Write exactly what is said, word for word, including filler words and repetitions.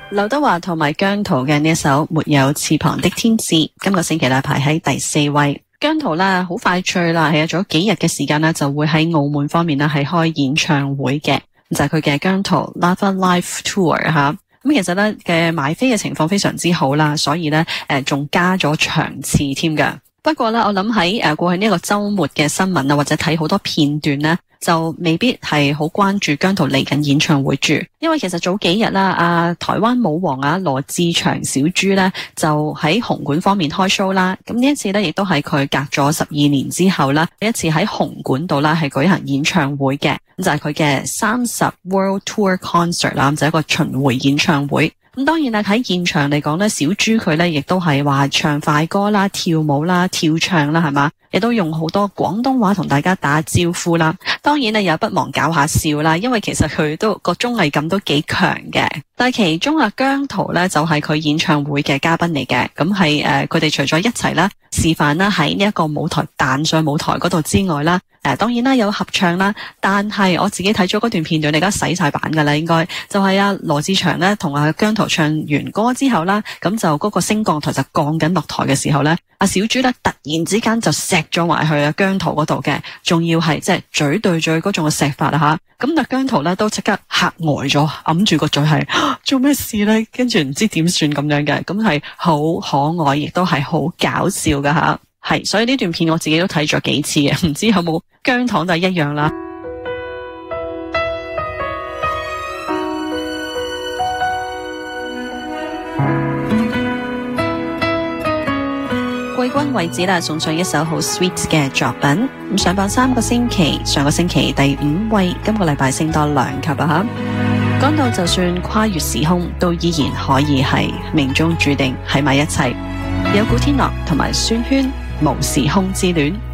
劉德華同埋姜濤嘅呢一首《沒有翅膀的天使》，今個星期咧排喺第四位。姜濤啦，好快脆啦，係啊，仲有幾日嘅時間啦，就會喺澳門方面啦係開演唱會嘅，就係佢嘅姜濤 Lava Live Tour 吓。咁其實咧嘅買飛嘅情況非常之好啦，所以咧誒仲加咗場次添㗎。不過咧，我諗喺誒過去呢個週末嘅新聞啊，或者睇好多片段咧，就未必係好關注姜濤嚟緊演唱會住，因為其實早幾日啦，啊台灣舞王啊羅志祥小豬咧就喺紅館方面開 show 啦。咁呢一次咧，亦都係佢隔咗十二年之後啦，第一次喺紅館度啦係舉行演唱會嘅，咁就係佢嘅三十 World Tour Concert 啦，就係一個巡迴演唱會。咁當然啦，喺現場嚟講咧，小豬佢咧亦都係話唱快歌啦、跳舞啦、跳唱啦，係嘛，亦都用好多廣東話同大家打招呼啦。當然咧，又不忘搞下笑啦，因為其實佢都個綜藝感都幾強嘅。但係其中啊姜濤咧就係佢演唱會嘅嘉賓嚟嘅，咁係誒佢哋除咗一齊啦示範啦喺呢一個舞台彈上舞台嗰度之外啦，誒當然啦有合唱啦，但係我自己睇咗嗰段片段，你而家洗晒版噶啦，應該就係啊羅志祥咧同阿姜濤唱完歌之後啦，咁就嗰個升降台就降緊落台嘅時候咧，阿小豬咧突然之間就錫咗埋去阿姜濤嗰度嘅，仲要係即係嘴對嘴嗰種嘅錫法啊吓。咁但姜濤咧都即刻嚇呆咗，揞住個嘴係做咩事咧？跟住唔知點算咁樣嘅，咁係好可愛，亦都係好搞笑噶吓。係，所以呢段片我自己都睇咗幾次嘅，唔知有冇姜糖就一樣啦。季軍位置啦，送上一首好 sweet 嘅作品。咁上榜三個星期，上個星期第五位，今個禮拜升多兩級啊吓。講到就算跨越時空，都依然可以係命中注定喺埋一齊。有古天樂同埋孫軒，無時空之戀。